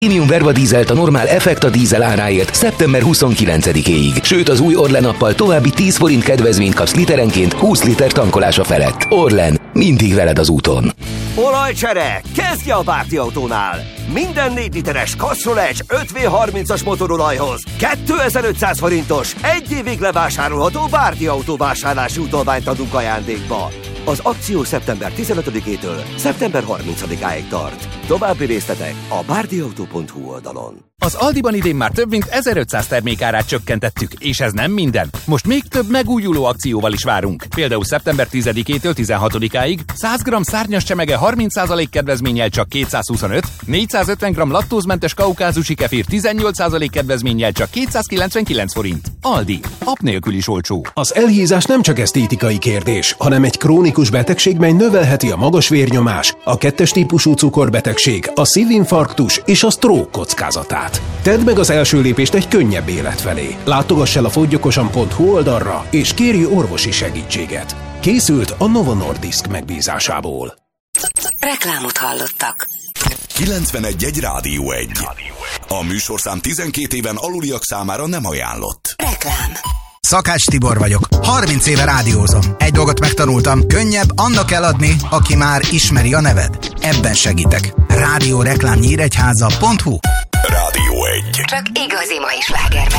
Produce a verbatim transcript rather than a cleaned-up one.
Premium Verva dízelt a normál Effekta dízel áráért szeptember huszonkilencedikéig. Sőt, az új Orlen-appal további tíz forint kedvezményt kapsz literenként húsz liter tankolása felett. Orlen, mindig veled az úton. Olajcsere, kezdje a Bárdi Autónál! Minden négy literes Castrol Edge öt vé harmincas motorolajhoz kétezer-ötszáz forintos, egy évig levásárolható Bárdi Autó vásárlási utalványt adunk ajándékba. Az akció szeptember tizenötödikétől szeptember harmincadikáig tart. További részletek a bárdiautó pont hu oldalon. Az Aldiban idén már több mint ezerötszáz termékárát csökkentettük, és ez nem minden. Most még több megújuló akcióval is várunk. Például szeptember tizedikétől tizenhatodikáig száz gramm szárnyas csemege harminc százalék kedvezménnyel csak kétszázhuszonöt, négyszázötven gramm laktózmentes kaukázusi kefir tizennyolc százalék kedvezménnyel csak kétszázkilencvenkilenc forint. Aldi. App nélkül is olcsó. Az elhízás nem csak esztétikai kérdés, hanem egy krónikus betegség, mely növelheti a magas vérnyomás, a kettes típusú cukorbetegség, a szívinfarktus és a stroke kockázatát. Tedd meg az első lépést egy könnyebb élet felé. Látogass el a fogyyokosan pont hu oldalra, és kérj orvosi segítséget. Készült a Novo Nordisk megbízásából. Reklámot hallottak. kilencvenegy egy Rádió egy. A műsorszám tizenkét éven aluliak számára nem ajánlott. Reklám. Szakács Tibor vagyok. harminc éve rádiózom. Egy dolgot megtanultam, könnyebb annak kell adni, aki már ismeri a neved. Ebben segítek. rádió reklám nyíregyháza pont hu. Rádió egy. Csak igazi mai slágermek.